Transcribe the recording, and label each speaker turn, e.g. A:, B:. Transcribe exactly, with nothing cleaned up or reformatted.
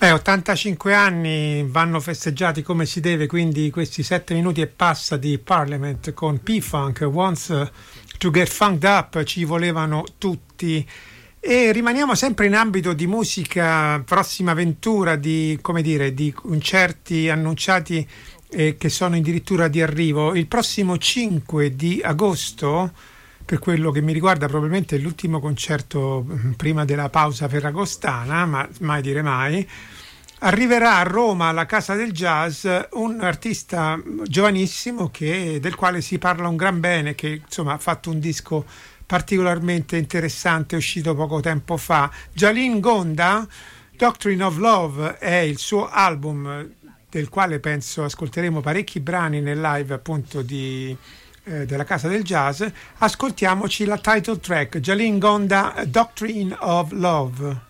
A: Beh, ottantacinque anni vanno festeggiati come si deve, quindi questi sette minuti e passa di Parliament con P-Funk, Wants to Get Funked Up, ci volevano tutti. E rimaniamo sempre in ambito di musica, prossima avventura di, come dire, di concerti annunciati eh, che sono addirittura di arrivo. Il prossimo cinque di agosto, per quello che mi riguarda probabilmente è l'ultimo concerto prima della pausa ferragostana, ma mai dire mai, arriverà a Roma alla Casa del Jazz un artista giovanissimo che, del quale si parla un gran bene, che insomma ha fatto un disco particolarmente interessante, uscito poco tempo fa. Jalin Gonda, Doctrine of Love è il suo album, del quale penso ascolteremo parecchi brani nel live appunto di della Casa del Jazz. Ascoltiamoci la title track, Jalin Gonda, Doctrine of Love.